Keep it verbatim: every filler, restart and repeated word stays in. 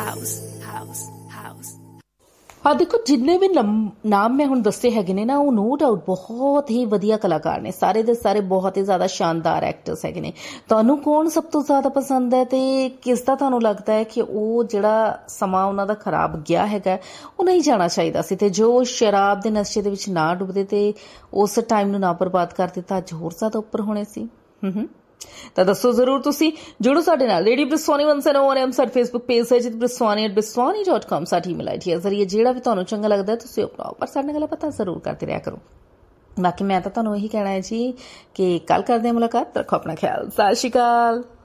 house, house, house. ਹਾਂ ਦੇਖੋ, ਜਿੰਨੇ ਵੀ ਨਾਮ ਮੈਂ ਹੁਣ ਦੱਸੇ ਹੈਗੇ ਨੇ ਨਾ, ਉਹ ਨੋ ਡਾਊਟ ਬਹੁਤ ਹੀ ਵਧੀਆ ਕਲਾਕਾਰ ਨੇ, ਸਾਰੇ ਦੇ ਸਾਰੇ ਬਹੁਤ ਹੀ ਜ਼ਿਆਦਾ ਸ਼ਾਨਦਾਰ ਐਕਟਰਸ ਹੈਗੇ ਨੇ। ਤੁਹਾਨੂੰ ਕੌਣ ਸਭ ਤੋਂ ਜ਼ਿਆਦਾ ਪਸੰਦ ਹੈ ਤੇ ਕਿਸ ਦਾ ਤੁਹਾਨੂੰ ਲੱਗਦਾ ਹੈ ਕਿ ਉਹ ਜਿਹੜਾ ਸਮਾਂ ਉਹਨਾਂ ਦਾ ਖਰਾਬ ਗਿਆ ਹੈਗਾ ਉਹ ਨਹੀਂ ਜਾਣਾ ਚਾਹੀਦਾ ਸੀ, ਤੇ ਜੋ ਸ਼ਰਾਬ ਦੇ ਨਸ਼ੇ ਦੇ ਵਿੱਚ ਨਾ ਡੁੱਬਦੇ ਤੇ ਉਸ ਟਾਈਮ ਨੂੰ ਨਾ ਬਰਬਾਦ ਕਰ ਦਿੱਤਾ, ਅੱਜ ਹੋਰ ਜ਼ਿਆਦਾ ਉੱਪਰ ਹੋਣੇ ਸੀ। ਹੂੰ ਤਾਂ ਦੱਸੋ ਜ਼ਰੂਰ, ਤੁਸੀਂ ਜੁੜੋ ਸਾਡੇ ਨਾਲ। Radio ਬ੍ਰਿਸਵਾਨੀ one zero one M ਸਾਡਾ ਫੇਸਬੁੱਕ ਪੇਜ ਹੈ, ਜਿਤ ਬ੍ਰਿਸਵਾਨੀ ਐਟ ਬ੍ਰਿਸਵਾਨੀ ਡਾਟ ਕਾਮ ਸਾਡੀ ਈਮੇਲ ਆਈ ਡੀ ਹੈ। ਜ਼ਰੀਏ ਜਿਹੜਾ ਵੀ ਤੁਹਾਨੂੰ ਚੰਗਾ ਲੱਗਦਾ ਤੁਸੀਂ ਅਪਣਾਓ, ਪਰ ਸਾਡੇ ਨਾਲ ਪਤਾ ਜ਼ਰੂਰ ਕਰਦੇ ਰਿਹਾ ਕਰੋ। ਬਾਕੀ ਮੈਂ ਤਾਂ ਤੁਹਾਨੂੰ ਇਹੀ ਕਹਿਣਾ ਹੈ ਜੀ ਕਿ ਕੱਲ ਕਰਦੇ ਹਾਂ ਮੁਲਾਕਾਤ। ਰੱਖੋ ਆਪਣਾ ਖਿਆਲ। ਸਤਿ ਸ਼੍ਰੀ ਅਕਾਲ।